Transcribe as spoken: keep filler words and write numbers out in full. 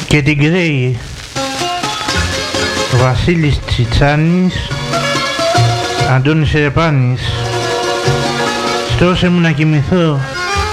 και την Κρέη. Ο Βασίλης Τσιτσάνης, Αντώνης Ερεπάνης. Στρώσε μου να κοιμηθώ.